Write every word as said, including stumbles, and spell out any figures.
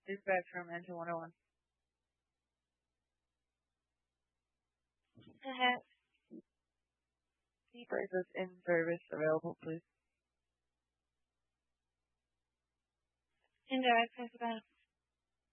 Dispatch from Engine one oh one. Uh-huh. Sea prices in service available, please. Indirect, Principal.